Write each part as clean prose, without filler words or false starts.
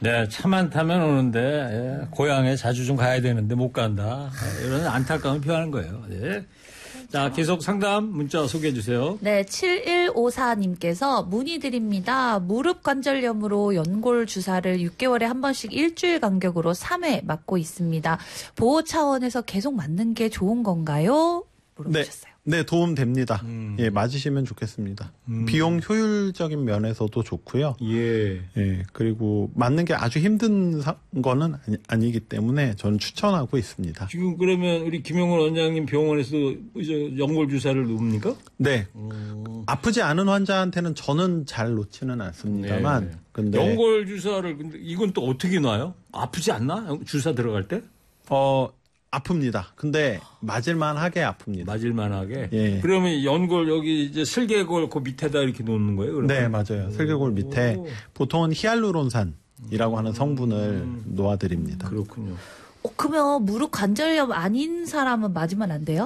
네, 차만 타면 오는데 고향에 자주 좀 가야 되는데 못 간다. 이런 안타까움을 표하는 거예요. 네. 자, 계속 상담 문자 소개해 주세요. 네, 7154님께서 문의드립니다. 무릎 관절염으로 연골 주사를 6개월에 한 번씩 일주일 간격으로 3회 맞고 있습니다. 보호 차원에서 계속 맞는 게 좋은 건가요? 물어보셨어요. 네, 도움 됩니다. 예, 맞으시면 좋겠습니다. 비용 효율적인 면에서도 좋고요. 예. 예, 그리고 맞는 게 아주 힘든 거는 아니기 때문에 저는 추천하고 있습니다. 지금 그러면 우리 김용훈 원장님 병원에서 연골 주사를 놓습니까? 네. 아프지 않은 환자한테는 저는 잘 놓지는 않습니다만. 네. 근데 연골 주사를 근데 이건 또 어떻게 놔요? 아프지 않나? 주사 들어갈 때? 아픕니다. 근데 맞을만 하게 아픕니다. 맞을만하게. 예. 그러면 연골 여기 이제 슬개골 그 밑에다 이렇게 놓는 거예요? 그러면? 네, 맞아요. 슬개골 밑에 보통은 히알루론산이라고 하는 성분을 놓아드립니다. 그렇군요. 그러면 무릎 관절염 아닌 사람은 맞으면 안 돼요?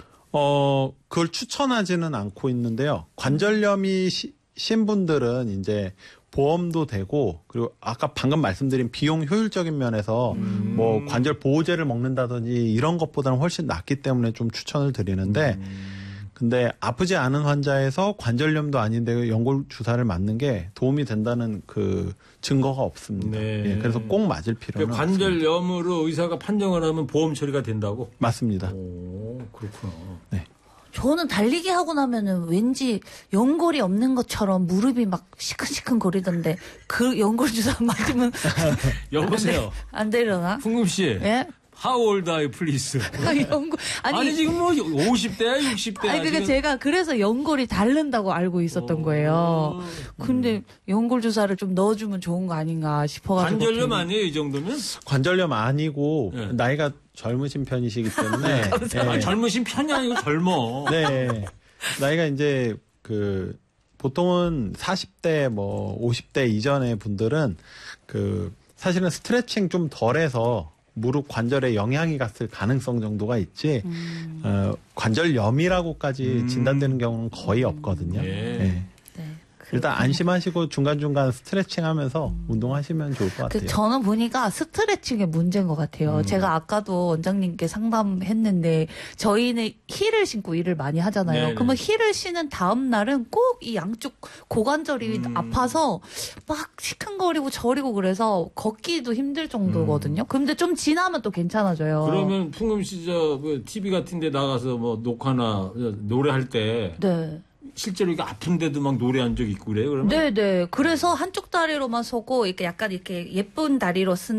그걸 추천하지는 않고 있는데요. 관절염이 신 분들은 이제 보험도 되고, 그리고 아까 방금 말씀드린 비용 효율적인 면에서 뭐 관절 보호제를 먹는다든지 이런 것보다는 훨씬 낫기 때문에 좀 추천을 드리는데, 근데 아프지 않은 환자에서 관절염도 아닌데 연골 주사를 맞는 게 도움이 된다는 그 증거가 없습니다. 네. 예, 그래서 꼭 맞을 필요는 없습니다. 관절염으로 의사가 판정을 하면 보험 처리가 된다고? 맞습니다. 오, 그렇구나. 네. 저는 달리기 하고 나면은 왠지 연골이 없는 것처럼 무릎이 막 시큰시큰 거리던데 그 연골 주사 맞으면 여보세요. 안 되려나? 풍금 씨. 예? How old are you, please? 연골 아니 지금 뭐 50대야 60대야. 아니 그러니까 제가 그래서 연골이 다른다고 알고 있었던 거예요. 근데 연골 주사를 좀 넣어주면 좋은 거 아닌가 싶어가지고. 관절염 아니에요 이 정도면? 관절염 아니고 네. 나이가 젊으신 편이시기 때문에 아니, 젊으신 편이 아니고 젊어. 네. 나이가 이제 보통은 40대 뭐 50대 이전의 분들은 사실은 스트레칭 좀 덜해서 무릎 관절에 영향이 갔을 가능성 정도가 있지 관절염이라고까지 진단되는 경우는 거의 없거든요. 네. 일단 안심하시고 중간중간 스트레칭하면서 운동하시면 좋을 것 같아요. 저는 보니까 스트레칭의 문제인 것 같아요. 제가 아까도 원장님께 상담했는데 저희는 힐을 신고 일을 많이 하잖아요. 네네. 그러면 힐을 신은 다음 날은 꼭 이 양쪽 고관절이 아파서 막 시큰거리고 저리고 그래서 걷기도 힘들 정도거든요. 근데 좀 지나면 또 괜찮아져요. 그러면 풍금 씨 뭐 TV 같은 데 나가서 뭐 녹화나 노래할 때 네. 실제로 이게 아픈데도 막 노래한 적 있고 그래요? 그러면? 네네. 그래서 한쪽 다리로만 서고 이렇게 약간 이렇게 예쁜 다리로 쓴